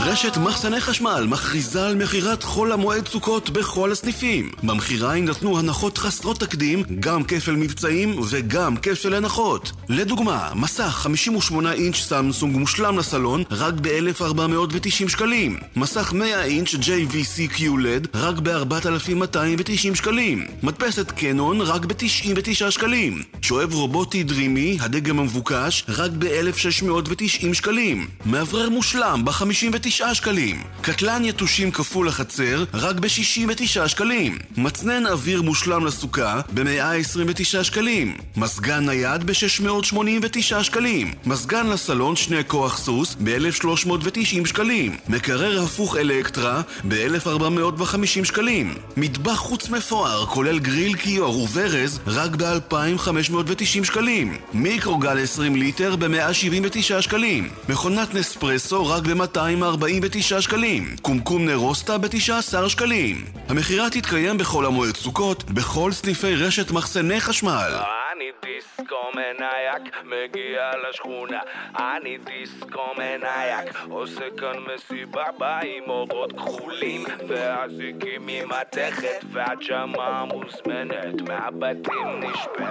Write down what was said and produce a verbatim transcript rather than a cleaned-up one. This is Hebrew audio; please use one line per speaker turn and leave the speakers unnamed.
רשת מחסני חשמל מכריזה על מכירת חול המועד סוכות בכל הסניפים. במכירה יינתנו הנחות חסרות תקדים, גם כפל מבצעים וגם כפל הנחות. לדוגמה, מסך חמישים ושמונה אינץ' סמסונג מושלם לסלון רק ב-אלף ארבע מאות ותשעים שקלים. מסך מאה אינץ' ג'יי וי סי קיו-לד רק ב-ארבעת אלפים מאתיים ותשעים שקלים. מדפסת קנון רק ב-תשעים ותשעה שקלים. שואב רובוטי דרימי, הדגם המבוקש, רק ב-אלף שש מאות ותשעים שקלים. מאוורר מושלם ב-חמישים ותשעה שקלים. קטלן יתושים כפול החצר רק ב-שישים ותשעה שקלים. מצנן אוויר מושלם לסוכה ב-מאה עשרים ותשעה שקלים. מזגן נייד ב-שש מאות שמונים ותשעה שקלים. מזגן לסלון שני כוח סוס ב-אלף שלוש מאות ותשעים שקלים. מקרר הפוך אלקטרה ב-אלף ארבע מאות וחמישים שקלים. מטבח חוץ מפואר כולל גריל קיור וברז רק ב-אלפיים וחמש מאות ותשעים שקלים. מיקרוגל עשרים ליטר ב-מאה שבעים ותשעה שקלים. מכונת נספרסו רק ב-מאתיים וארבעים ותשעה שקלים. קומקום נרוסטה ב-תשעה עשר שקלים. המכירה תתקיים בחול המועד סוכות בכל סניפי רשת מחסני חשמל.
אני דיסקו מנייק, מגיע לשכונה. אני דיסקו מנייק, עושה כאן מסיבה באים אורות כחולים והזיקים עם מתכת והג'מה מוזמנת, מהבתים נשפך